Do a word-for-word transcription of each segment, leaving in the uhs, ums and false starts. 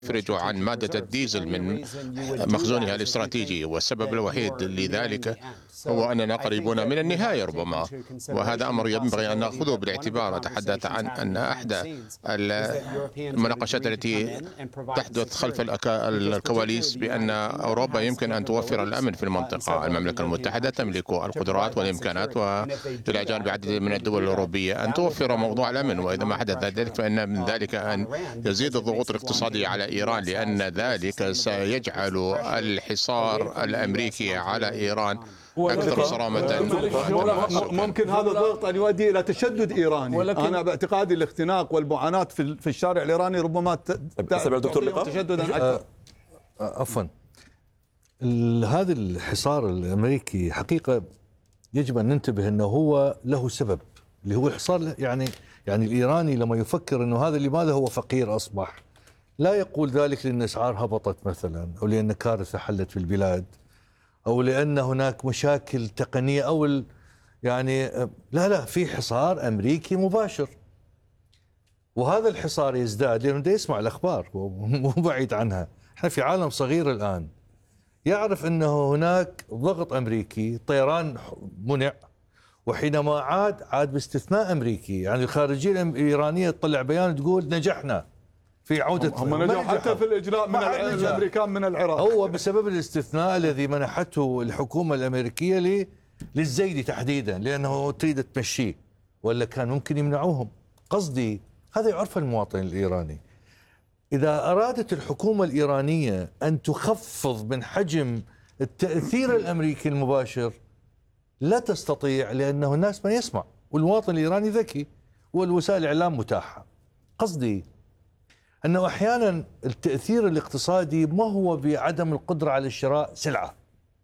يفرج عن مادة الديزل من مخزونها الاستراتيجي، والسبب الوحيد لذلك هو أننا قريبون من النهاية ربما، وهذا أمر ينبغي أن نأخذه بالاعتبار. أتحدث عن أن أحدى المناقشات التي تحدث خلف الكواليس بأن أوروبا يمكن أن توفر الأمن في المنطقة. المملكة المتحدة تملك القدرات والإمكانات، وإلى جانب عدد من الدول الأوروبية أن توفر موضوع الأمن، وإذا ما حدث ذلك فإن من ذلك أن يزيد الضغوط الاقتصادية على إيران، لأن ذلك سيجعل الحصار الأمريكي على إيران أكثر صرامة. ممكن هذا الضغط أن يؤدي إلى تشدد إيراني. ولكن أنا باعتقادي الاختناق والمعاناة في في الشارع الإيراني ربما تشددا أكثر. عفوا، هذا الحصار الأمريكي حقيقة يجب أن ننتبه أنه هو له سبب، اللي هو الحصار. يعني يعني الإيراني لما يفكر أنه هذا لماذا هو فقير أصبح، لا يقول ذلك لأن الأسعار هبطت مثلا، أو لأن كارثة حلت في البلاد، أو لأن هناك مشاكل تقنية، أو ال... يعني لا لا في حصار أمريكي مباشر، وهذا الحصار يزداد لأنه دا يسمع الأخبار مو بعيد عنها. احنا في عالم صغير الآن، يعرف أنه هناك ضغط أمريكي، طيران منع، وحينما عاد عاد باستثناء أمريكي. يعني الخارجية الإيرانية تطلع بيان تقول نجحنا في عودة، هم نجحوا حتى في الإجلاء من الأمريكان من العراق، هو بسبب الاستثناء الذي منحته الحكومة الأمريكية للزيدي تحديدا، لأنه تريد تمشيه، ولا كان ممكن يمنعوهم. قصدي هذا يعرف المواطن الإيراني. إذا أرادت الحكومة الإيرانية أن تخفض من حجم التأثير الأمريكي المباشر لا تستطيع، لأنه الناس ما يسمع، والمواطن الإيراني ذكي والوسائل الإعلام متاحة. قصدي أنه أحيانا التأثير الاقتصادي ما هو بعدم القدرة على شراء سلعة،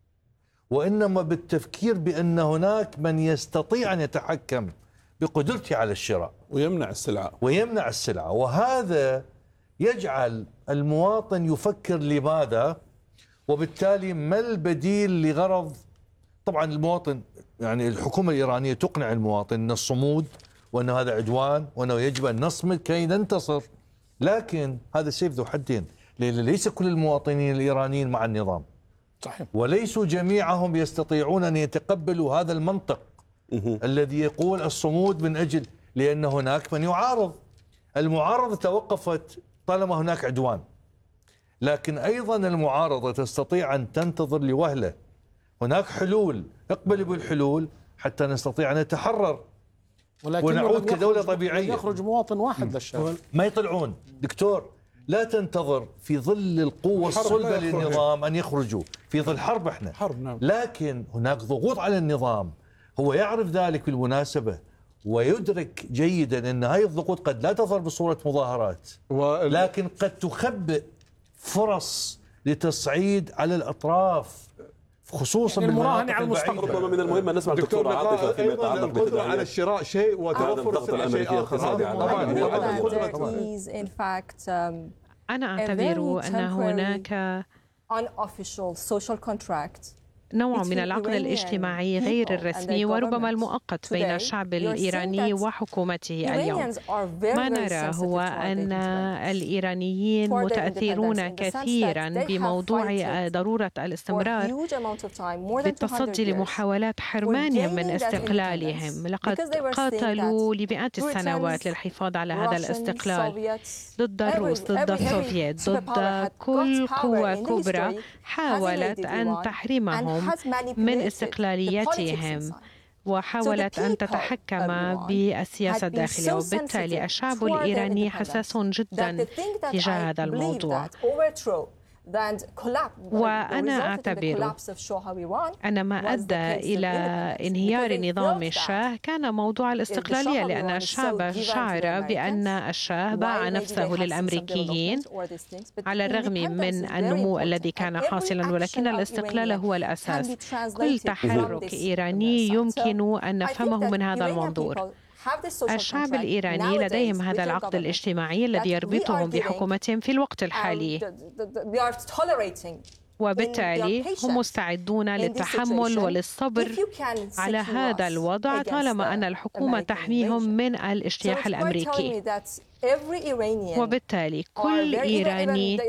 وإنما بالتفكير بأن هناك من يستطيع أن يتحكم بقدرته على الشراء ويمنع السلعة ويمنع السلعة وهذا يجعل المواطن يفكر لماذا، وبالتالي ما البديل لغرض. طبعا المواطن، يعني الحكومة الإيرانية تقنع المواطن أن الصمود، وأن هذا عدوان، وأنه يجب أن نصمد كي ننتصر. لكن هذا سيف ذو حدين، لأن ليس كل المواطنين الإيرانيين مع النظام، صحيح، وليسوا جميعهم يستطيعون أن يتقبلوا هذا المنطق الذي يقول الصمود من أجل، لأن هناك من يعارض. المعارضة توقفت طالما هناك عدوان، لكن أيضا المعارضة تستطيع أن تنتظر لوهلة. هناك حلول، اقبلوا بالحلول حتى نستطيع أن نتحرر ونعود كدولة طبيعية. يخرج مواطن واحد للشارع، ما يطلعون. دكتور، لا تنتظر في ظل القوة الصلبة للنظام أن يخرجوا في ظل حرب. احنا حرب، نعم. لكن هناك ضغوط على النظام، هو يعرف ذلك بالمناسبة، ويدرك جيدا أن هذه الضغوط قد لا تظهر بصورة مظاهرات، لكن قد تخبئ فرص لتصعيد على الأطراف، خصوصا يعني المراهنة على المستقبل. ربما من المهم أن نسمع الدكتور عاطفة فيما يتعلق بالقدرة على الشراء شيء وتوفر السلع شيء آخر. أنا أعتبر أن هناك نوع من العقد الاجتماعي غير الرسمي وربما المؤقت بين الشعب الإيراني وحكومته اليوم. ما نرى هو أن الإيرانيين متأثرون كثيرا بموضوع ضرورة الاستمرار بالتصدي لمحاولات حرمانهم من استقلالهم. لقد قاتلوا لمئات السنوات للحفاظ على هذا الاستقلال ضد الروس، ضد السوفييت، ضد كل قوة كبرى حاولت أن تحرمهم من استقلاليتهم وحاولت أن تتحكم بالسياسة الداخلية، وبالتالي الشعب الإيراني حساس جدا تجاه هذا الموضوع. وأنا أعتبر أن ما أدى إلى انهيار نظام الشاه كان موضوع الاستقلالية، لأن الشعب شعر بأن الشاه باع نفسه للأمريكيين على الرغم من النمو الذي كان حاصلا، ولكن الاستقلال هو الأساس. كل تحرك إيراني يمكن أن نفهمه من هذا المنظور. الشعب الإيراني لديهم هذا العقد الاجتماعي الذي يربطهم بحكومتهم في الوقت الحالي، وبالتالي هم مستعدون للتحمل وللصبر على هذا الوضع طالما أن الحكومة تحميهم من الاجتياح الأمريكي. وبالتالي كل إيراني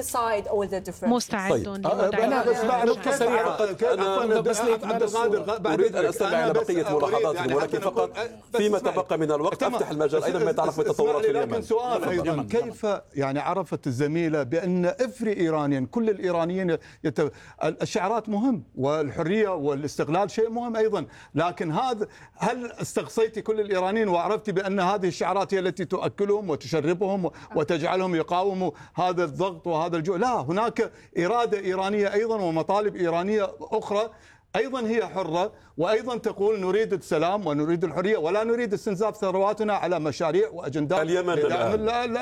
مستعد لوضع أنا بس بعد نقطة سريعة. أنا بس أريد أن أستمع إلى بقية ملاحظاتكم، ولكن فقط فيما تبقى من الوقت أفتح المجال أيضا ما يتعلق بالتطورات في اليمن. سؤال أيضا، كيف يعني عرفت الزميلة بأن إفري إيرانيا كل الإيرانيين يت... الشعارات مهم والحرية والاستقلال شيء مهم أيضا، لكن هذا هل استقصيتي كل الإيرانيين وعرفتي بأن هذه الشعارات هي التي تؤكلهم وتشربهم وتجعلهم يقاوموا هذا الضغط وهذا الجوع؟ لا، هناك إرادة إيرانية أيضا ومطالب إيرانية أخرى أيضا هي حرة، وأيضا تقول نريد السلام ونريد الحرية ولا نريد استنزاف ثرواتنا على مشاريع وأجندات اليمن الآن.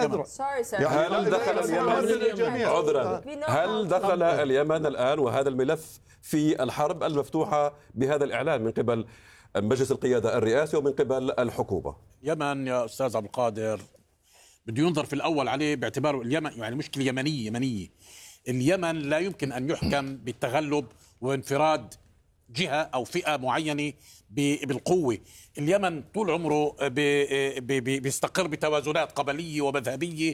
هل دخل اليمن عذرا هل دخل اليمن الآن وهذا الملف في الحرب المفتوحة بهذا الإعلان من قبل مجلس القيادة الرئاسي ومن قبل الحكومة؟ يمن يا أستاذ عبد القادر بده ينظر في الأول عليه باعتباره اليمن يعني مشكلة يمنية يمنية. اليمن لا يمكن أن يحكم بالتغلب وانفراد جهة أو فئة معينة بالقوة. اليمن طول عمره بيستقر بتوازنات قبلية ومذهبية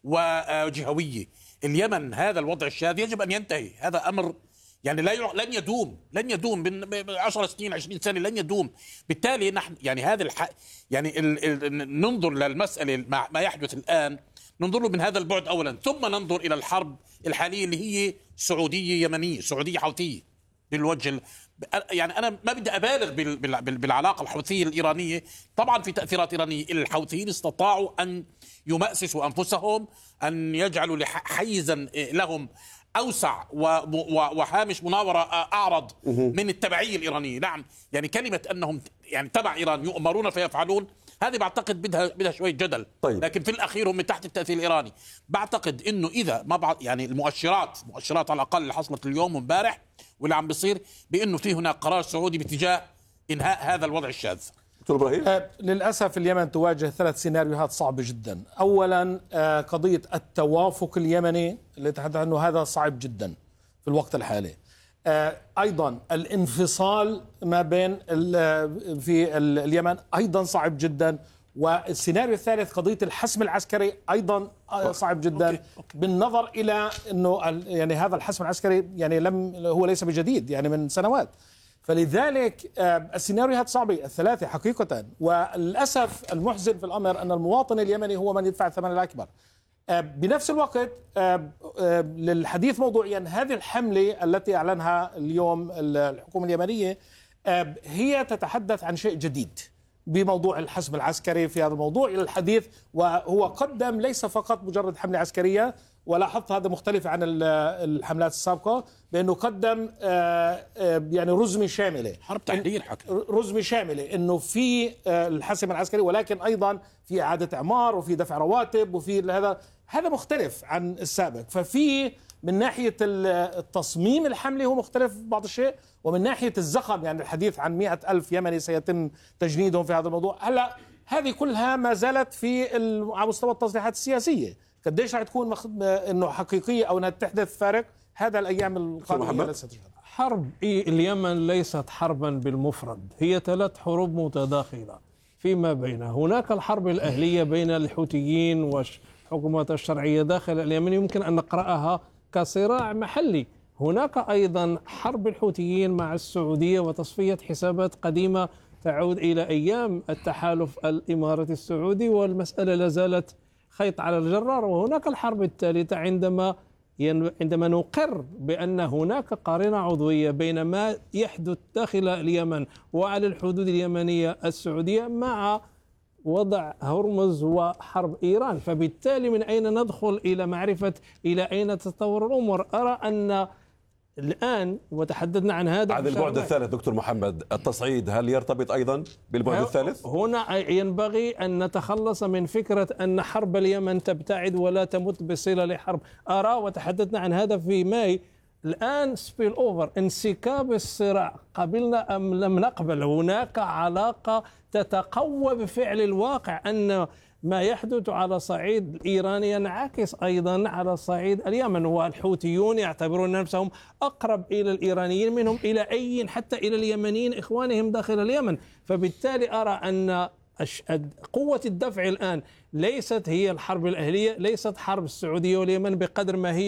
وجهوية. اليمن هذا الوضع الشاذ يجب أن ينتهي. هذا أمر يعني لا لن يدوم لن يدوم بعشر سنين عشرين سنة لن يدوم. بالتالي نحن يعني هذا الح... يعني ال... ال... ننظر للمسألة ما يحدث الآن، ننظر له من هذا البعد أولا، ثم ننظر إلى الحرب الحالية اللي هي سعودية يمنية سعودية حوثية بالوجه ال... يعني أنا ما بدي أبالغ بال... بال... بالعلاقة الحوثية الإيرانية. طبعا في تأثيرات إيرانية. الحوثيين استطاعوا أن يمأسسوا أنفسهم، أن يجعلوا حيزا لهم أوسع وهامش مناورة أعرض من التبعية الإيرانية. نعم، يعني كلمة أنهم يعني تبع إيران يؤمرون فيفعلون، هذه بعتقد بدها بدها شوية جدل. طيب. لكن في الأخير هم من تحت التأثير الإيراني. بعتقد إنه إذا ما بعض يعني المؤشرات مؤشرات على الأقل اللي حصلت اليوم وامبارح واللي عم بيصير بإنه في هناك قرار سعودي باتجاه إنهاء هذا الوضع الشاذ. آه للأسف اليمن تواجه ثلاث سيناريوهات صعبة جدا. أولا آه قضية التوافق اليمني اللي تحدث عنه، هذا صعب جدا في الوقت الحالي. آه أيضا الانفصال ما بين في اليمن أيضا صعب جدا. والسيناريو الثالث قضية الحسم العسكري أيضا صعب جدا. أوكي. أوكي. بالنظر إلى أنه يعني هذا الحسم العسكري يعني لم هو ليس بجديد، يعني من سنوات. فلذلك السيناريوهات صعبة الثلاثة حقيقة. وللأسف المحزن في الأمر أن المواطن اليمني هو من يدفع الثمن الأكبر. بنفس الوقت للحديث موضوعيا، هذه الحملة التي أعلنها اليوم الحكومة اليمنية هي تتحدث عن شيء جديد بموضوع الحسم العسكري في هذا الموضوع إلى الحديث. وهو قدم ليس فقط مجرد حملة عسكرية، ولاحظت هذا مختلف عن الحملات السابقة، بأنه قدم يعني رزمة شاملة، حرب تحرير حكي رزمة شاملة أنه في الحسم العسكري ولكن أيضا في إعادة إعمار وفي دفع رواتب وفي هذا هذا مختلف عن السابق. ففي من ناحية التصميم الحملي هو مختلف بعض الشيء، ومن ناحية الزخم يعني الحديث عن مئة ألف يمني سيتم تجنيدهم في هذا الموضوع. هلا هذه كلها ما زالت في على مستوى التصريحات السياسية. قديش رح تكون مخ... انه حقيقية او انها تحدث فارق، هذا الايام القادمة. حرب اليمن ليست حربا بالمفرد، هي ثلاث حروب متداخلة فيما بينها. هناك الحرب الأهلية بين الحوثيين والحكومات الشرعية داخل اليمن، يمكن أن نقرأها كصراع محلي. هناك أيضا حرب الحوثيين مع السعودية وتصفية حسابات قديمة تعود إلى أيام التحالف الإماراتي السعودي، والمسألة لازالت خيط على الجرار. وهناك الحرب الثالثة عندما عندما نقر بأن هناك قارنة عضوية بين ما يحدث داخل اليمن وعلى الحدود اليمنية السعودية مع وضع هرمز وحرب إيران. فبالتالي من أين ندخل إلى معرفة إلى أين تتطور الأمور؟ أرى أن الآن وتحدثنا عن هذا عن البعد الثالث. دكتور محمد، التصعيد هل يرتبط أيضا بالبعد الثالث؟ هنا ينبغي أن نتخلص من فكرة أن حرب اليمن تبتعد ولا تمت بصلة لحرب. أرى وتحدثنا عن هذا في ماي. الآن سبيل أوفر، انسكاب الصراع، قبلنا أم لم نقبل. هناك علاقة تتقوى بفعل الواقع، أن ما يحدث على صعيد الإيراني ينعكس أيضا على صعيد اليمن. والحوثيون يعتبرون نفسهم أقرب إلى الإيرانيين منهم إلى أي حتى إلى اليمنيين إخوانهم داخل اليمن. فبالتالي أرى أن قوة الدفع الآن ليست هي الحرب الأهلية، ليست حرب السعودية واليمن بقدر ما هي